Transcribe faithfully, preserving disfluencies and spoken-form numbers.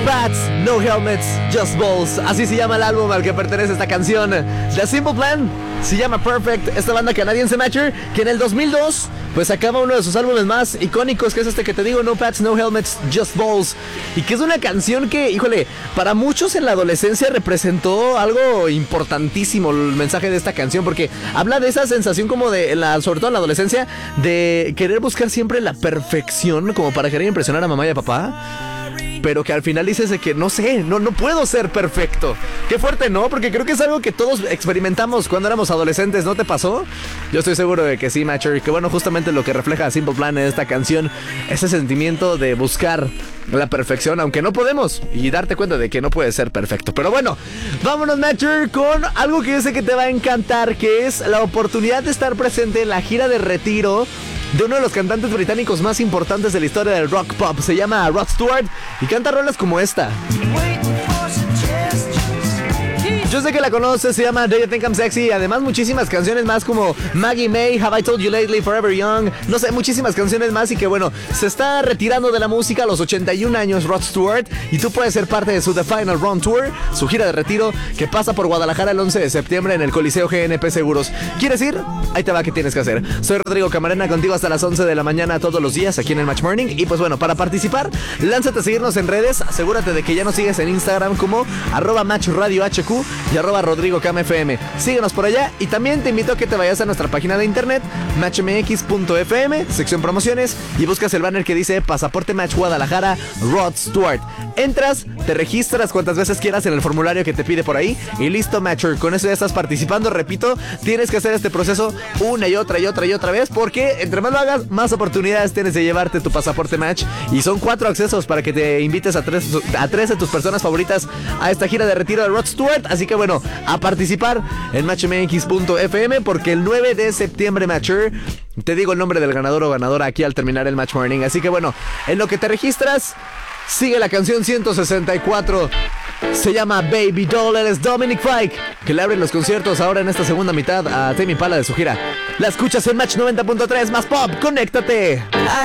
Bats, No Helmets, Just Balls. Así se llama el álbum al que pertenece esta canción. The Simple Plan se llama Perfect. Esta banda canadiense Matcher, que en el dos mil dos pues sacaba uno de sus álbumes más icónicos, que es este que te digo, No Bats, No Helmets, Just Balls. Y que es una canción que, híjole, para muchos en la adolescencia representó algo importantísimo el mensaje de esta canción, porque habla de esa sensación como de, la, sobre todo en la adolescencia, de querer buscar siempre la perfección, como para querer impresionar a mamá y a papá. Pero que al final dices de que no sé, no, no puedo ser perfecto. Qué fuerte, ¿no? Porque creo que es algo que todos experimentamos cuando éramos adolescentes, ¿no te pasó? Yo estoy seguro de que sí, Matcher. Que bueno, justamente lo que refleja Simple Plan en esta canción, ese sentimiento de buscar la perfección, aunque no podemos, y darte cuenta de que no puedes ser perfecto. Pero bueno, vámonos, Matcher, con algo que yo sé que te va a encantar, que es la oportunidad de estar presente en la gira de retiro de uno de los cantantes británicos más importantes de la historia del rock pop. Se llama Rod Stewart y canta rolas como esta. Yo sé que la conoces, se llama Do You Think I'm Sexy. Además muchísimas canciones más como Maggie May, Have I Told You Lately, Forever Young. No sé, muchísimas canciones más. Y que bueno, se está retirando de la música a los ochenta y un años Rod Stewart. Y tú puedes ser parte de su The Final Run Tour, su gira de retiro, que pasa por Guadalajara el once de septiembre en el Coliseo G N P Seguros. ¿Quieres ir? Ahí te va, ¿qué tienes que hacer? Soy Rodrigo Camarena, contigo hasta las once de la mañana todos los días aquí en el Match Morning. Y pues bueno, para participar, lánzate a seguirnos en redes. Asegúrate de que ya nos sigues en Instagram como arroba Match Radio H Q y arroba Rodrigo Cam F M. Síguenos por allá y también te invito a que te vayas a nuestra página de internet match m x punto f m, sección promociones, y buscas el banner que dice Pasaporte Match Guadalajara Rod Stewart. Entras, te registras cuantas veces quieras en el formulario que te pide por ahí y listo, Matcher. Con eso ya estás participando. Repito, tienes que hacer este proceso una y otra y otra y otra vez, porque entre más lo hagas, más oportunidades tienes de llevarte tu Pasaporte Match. Y son cuatro accesos para que te invites a tres, a tres de tus personas favoritas a esta gira de retiro de Rod Stewart. Así que bueno, a participar en match m x punto f m, porque el nueve de septiembre, Matcher, te digo el nombre del ganador o ganadora aquí al terminar el Match Morning. Así que bueno, en lo que te registras, sigue la canción ciento sesenta y cuatro. Se llama Baby Doll. Él es Dominic Fike, que le abre los conciertos ahora en esta segunda mitad a Tame Impala de su gira. La escuchas en Match noventa punto tres más pop. Conéctate.